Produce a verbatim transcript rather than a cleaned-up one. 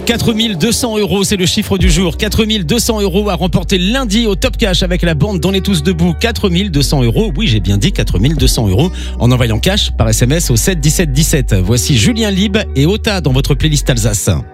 quatre mille deux cents euros, c'est le chiffre du jour. quatre mille deux cents euros à remporter lundi au Top Cash avec la bande d'On est tous debout. quatre mille deux cents euros, oui j'ai bien dit quatre mille deux cents euros en envoyant cash par S M S au sept dix-sept dix-sept. Voici Julien Libre et Ota dans votre playlist Alsace.